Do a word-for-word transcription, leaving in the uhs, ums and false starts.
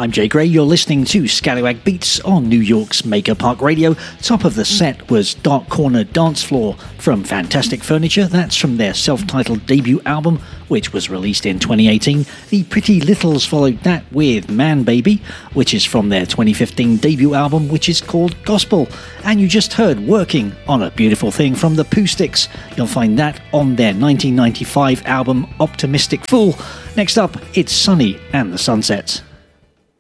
I'm Jay Gray, you're listening to Scallywag Beats on New York's Maker Park Radio. Top of the set was Dark Corner Dance Floor from Fantastic Furniture. That's from their self-titled debut album, which was released in twenty eighteen. The Pretty Littles followed that with Man Baby, which is from their twenty fifteen debut album, which is called Gospel. And you just heard Working on a Beautiful Thing from the Pooh Sticks. You'll find that on their nineteen ninety-five album Optimistic Fool. Next up, it's Sunny and the Sunsets.